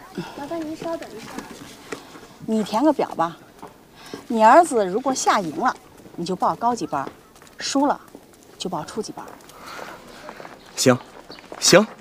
麻烦您稍等一下。 你填个表吧。你儿子如果下赢了，你就报高级班；输了，就报初级班。 行，行。